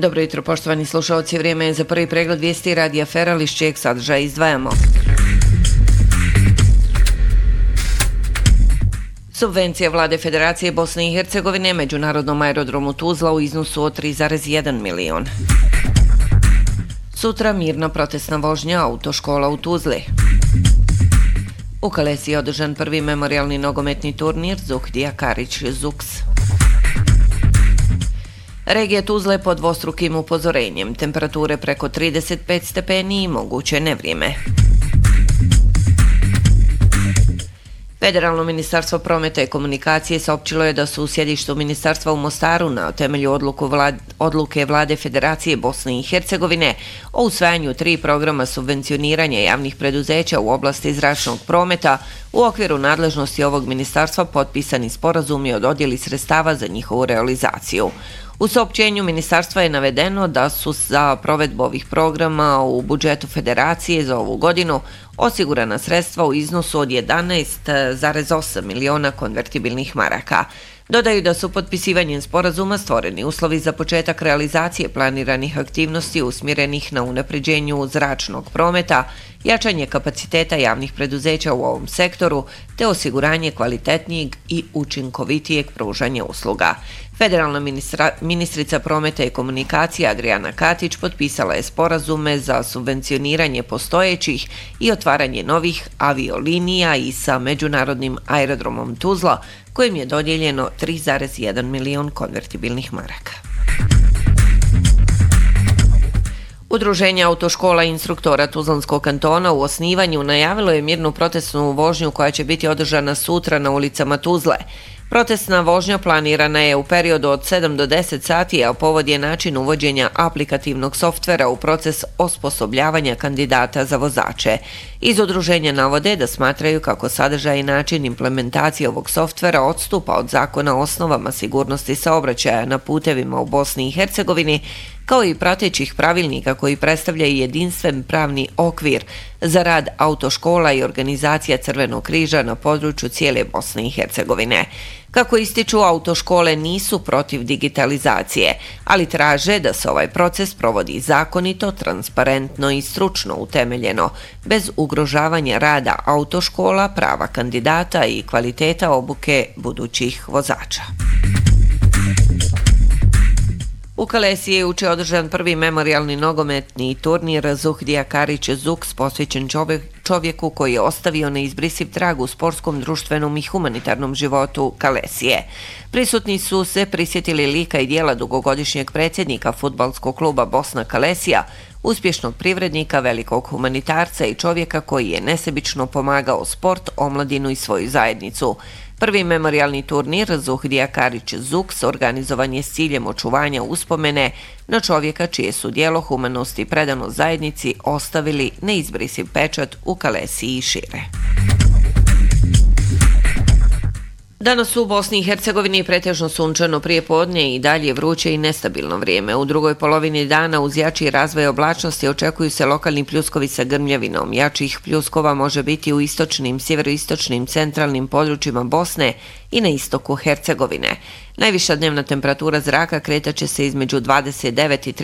Dobro jutro, poštovani slušalci. Vrijeme je za prvi pregled vijesti Radija Feral, iz čijeg sadržaja izdvajamo. Subvencija Vlade Federacije Bosne i Hercegovine Međunarodnom aerodromu Tuzla u iznosu od 3,1 milion. Sutra mirna protestna vožnja autoškola u Tuzli. U Kalesiji je održan prvi memorijalni nogometni turnir Zuhdija Karić-Zuks. Regija Tuzle pod dvostrukim upozorenjem, temperature preko 35 stepeni i moguće nevrijeme. Federalno ministarstvo prometa i komunikacije saopćilo je da su u sjedištu ministarstva u Mostaru na temelju odluke Vlade Federacije Bosne i Hercegovine o usvajanju 3 programa subvencioniranja javnih preduzeća u oblasti zračnog prometa u okviru nadležnosti ovog ministarstva potpisani sporazumi o dodjeli sredstava za njihovu realizaciju. U saopćenju ministarstva je navedeno da su za provedbu ovih programa u budžetu Federacije za ovu godinu osigurana sredstva u iznosu od 11,8 miliona konvertibilnih maraka. Dodaju da su potpisivanjem sporazuma stvoreni uslovi za početak realizacije planiranih aktivnosti usmjerenih na unapređenju zračnog prometa, jačanje kapaciteta javnih preduzeća u ovom sektoru te osiguranje kvalitetnijeg i učinkovitijeg pružanja usluga. Federalna ministrica prometa i komunikacije Adriana Katić potpisala je sporazume za subvencioniranje postojećih i otvaranje novih aviolinija i sa Međunarodnim aerodromom Tuzla, kojim je dodijeljeno 3,1 milion konvertibilnih maraka. Udruženje autoškola i instruktora Tuzlanskog kantona u osnivanju najavilo je mirnu protestnu vožnju koja će biti održana sutra na ulicama Tuzle. Protestna vožnja planirana je u periodu od 7 do 10 sati, a povod je način uvođenja aplikativnog softvera u proces osposobljavanja kandidata za vozače. Iz udruženja navode da smatraju kako sadržaj i način implementacije ovog softvera odstupa od zakona o osnovama sigurnosti saobraćaja na putevima u Bosni i Hercegovini, kao i pratećih pravilnika koji predstavljaju jedinstven pravni okvir za rad autoškola i organizacija Crvenog križa na području cijele Bosne i Hercegovine. Kako ističu, autoškole nisu protiv digitalizacije, ali traže da se ovaj proces provodi zakonito, transparentno i stručno utemeljeno, bez ugrožavanja rada autoškola, prava kandidata i kvaliteta obuke budućih vozača. U Kalesiji je juče održan prvi memorijalni nogometni turnir Zuhdija Karić-Zuks posvećen čovjeku koji je ostavio neizbrisiv trag u sportskom, društvenom i humanitarnom životu Kalesije. Prisutni su se prisjetili lika i dijela dugogodišnjeg predsjednika fudbalskog kluba Bosna Kalesija, uspješnog privrednika, velikog humanitarca i čovjeka koji je nesebično pomagao sport, omladinu i svoju zajednicu. Prvi memorijalni turnir Zuhdija Karić-Zuks organizovan je s ciljem očuvanja uspomene na čovjeka čije su djelo, humanost i predanost zajednici ostavili neizbrisiv pečat u Kalesiji i šire. Danas u Bosni i Hercegovini pretežno sunčano prijepodne i dalje vruće i nestabilno vrijeme. U drugoj polovini dana uz jači razvoj oblačnosti očekuju se lokalni pljuskovi sa grmljavinom. Jačih pljuskova može biti u istočnim, sjeveroistočnim, centralnim područjima Bosne i na istoku Hercegovine. Najviša dnevna temperatura zraka kretaće se između 29 i